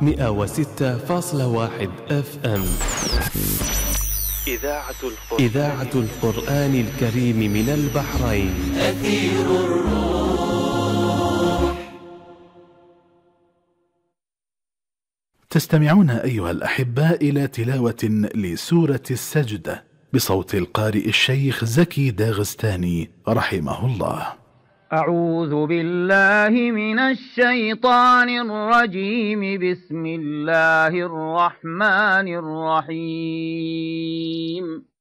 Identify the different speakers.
Speaker 1: 106.1 FM. إذاعة القرآن الكريم من البحرين. أثير الروح.
Speaker 2: تستمعون أيها الأحباء إلى تلاوة لسورة السجدة بصوت القارئ الشيخ زكي داغستاني رحمه الله.
Speaker 3: أعوذ بالله من الشيطان الرجيم. بسم الله الرحمن الرحيم.